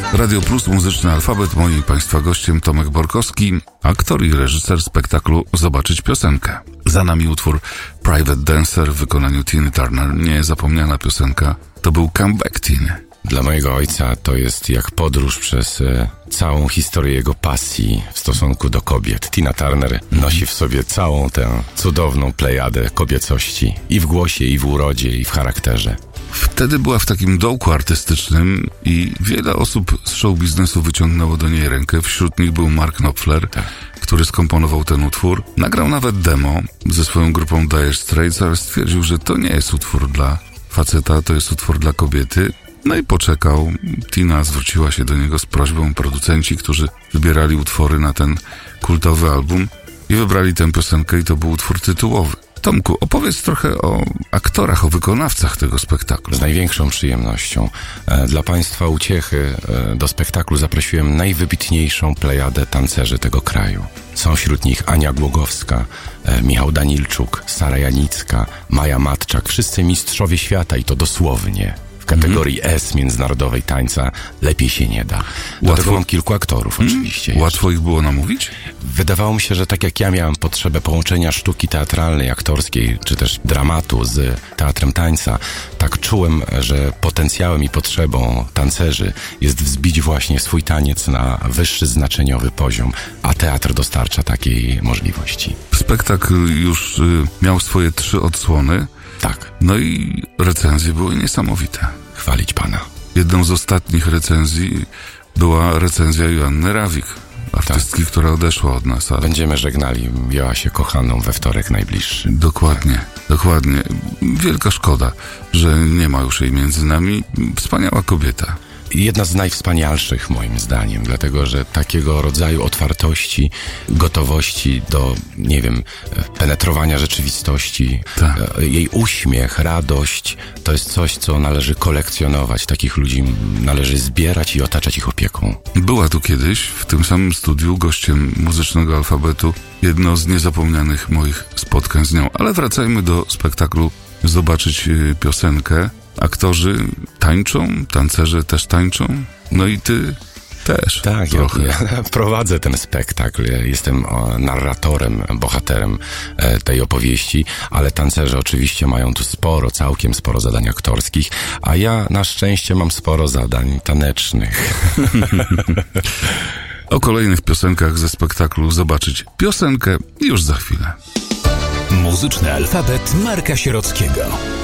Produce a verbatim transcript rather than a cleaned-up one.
Radio Plus, Muzyczny Alfabet. Moim Państwa gościem Tomek Borkowski, aktor i reżyser spektaklu Zobaczyć piosenkę. Za nami utwór Private Dancer w wykonaniu Tiny Turner. Niezapomniana piosenka. To był comeback Tiny. Dla mojego ojca to jest jak podróż przez e, całą historię jego pasji w stosunku do kobiet. Tina Turner nosi w sobie całą tę cudowną plejadę kobiecości i w głosie, i w urodzie, i w charakterze. Wtedy była w takim dołku artystycznym i wiele osób z show biznesu wyciągnęło do niej rękę. Wśród nich był Mark Knopfler, tak, który skomponował ten utwór. Nagrał nawet demo ze swoją grupą Dire Straits, ale stwierdził, że to nie jest utwór dla faceta, to jest utwór dla kobiety. No i poczekał. Tina zwróciła się do niego z prośbą. Producenci, którzy wybierali utwory na ten kultowy album, i wybrali tę piosenkę, i to był utwór tytułowy. Tomku, opowiedz trochę o aktorach, o wykonawcach tego spektaklu. Z największą przyjemnością. Dla Państwa uciechy do spektaklu zaprosiłem najwybitniejszą plejadę tancerzy tego kraju. Są wśród nich Ania Głogowska, Michał Danilczuk, Sara Janicka, Maja Matczak. Wszyscy mistrzowie świata, i to dosłownie. W kategorii mm. S międzynarodowej tańca lepiej się nie da. Do tego mam kilku aktorów mm. oczywiście. Jeszcze. Łatwo ich było namówić? Wydawało mi się, że tak jak ja miałem potrzebę połączenia sztuki teatralnej, aktorskiej, czy też dramatu z teatrem tańca, tak czułem, że potencjałem i potrzebą tancerzy jest wzbić właśnie swój taniec na wyższy znaczeniowy poziom, a teatr dostarcza takiej możliwości. Spektakl już y, miał swoje trzy odsłony. Tak. No i recenzje były niesamowite. Chwalić Pana. Jedną z ostatnich recenzji była recenzja Joanny Rawik, artystki, tak, która odeszła od nas. Ale... Będziemy żegnali Joasię kochaną we wtorek najbliższy. Dokładnie, dokładnie. Wielka szkoda, że nie ma już jej między nami. Wspaniała kobieta. Jedna z najwspanialszych moim zdaniem, dlatego że takiego rodzaju otwartości, gotowości do, nie wiem, penetrowania rzeczywistości, tak, jej uśmiech, radość, to jest coś, co należy kolekcjonować. Takich ludzi należy zbierać i otaczać ich opieką. Była tu kiedyś, w tym samym studiu, gościem Muzycznego Alfabetu, jedno z niezapomnianych moich spotkań z nią. Ale wracajmy do spektaklu Zobaczyć piosenkę. Aktorzy tańczą, tancerze też tańczą, no i ty też. Tak, ja, ja prowadzę ten spektakl, ja jestem narratorem, bohaterem tej opowieści, ale tancerze oczywiście mają tu sporo, całkiem sporo zadań aktorskich, a ja na szczęście mam sporo zadań tanecznych. O kolejnych piosenkach ze spektaklu Zobaczyć piosenkę już za chwilę. Muzyczny Alfabet Marka Sierockiego.